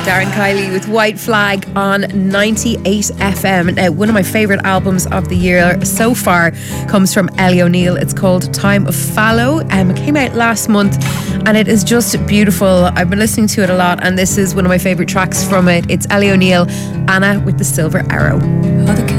Darren Kiley with White Flag on 98 FM. Now, one of my favourite albums of the year so far comes from Ellie O'Neill. It's called Time of Fallow. It came out last month and it is just beautiful. I've been listening to it a lot and this is one of my favourite tracks from it. It's Ellie O'Neill, Anna with the Silver Arrow.